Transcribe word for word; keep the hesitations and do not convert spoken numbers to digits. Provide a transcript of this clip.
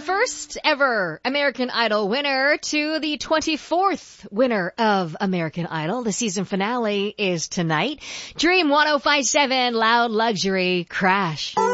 the first ever American Idol winner to the twenty-fourth winner of American Idol. The season finale is tonight. Dream one oh five point seven Loud Luxury Crash.